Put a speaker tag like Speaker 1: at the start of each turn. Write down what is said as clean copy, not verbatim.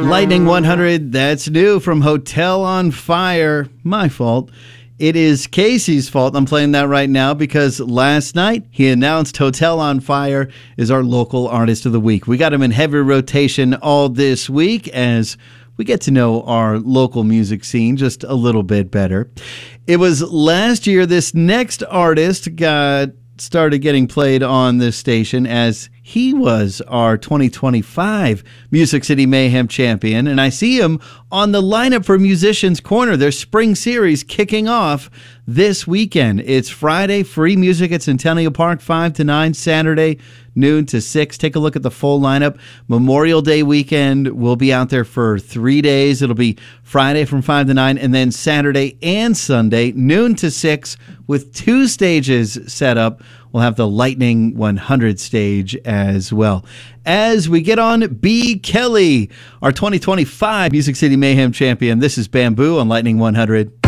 Speaker 1: Lightning 100, that's new from Hotel on Fire. My fault. It is Casey's fault. I'm playing that right now because last night he announced Hotel on Fire is our local artist of the week. We got him in heavy rotation all this week as we get to know our local music scene just a little bit better. It was last year this next artist started getting played on this station as he was our 2025 Music City Mayhem champion, and I see him on the lineup for Musicians Corner, their spring series kicking off this weekend. It's Friday, free music at Centennial Park, 5 to 9, Saturday, noon to 6. Take a look at the full lineup. Memorial Day weekend, we'll be out there for 3 days. It'll be Friday from 5 to 9, and then Saturday and Sunday, noon to 6, with 2 stages set up. We'll have the Lightning 100 stage as well. As we get on, B. Kelly, our 2025 Music City Mayhem champion. This is Bamboo on Lightning 100.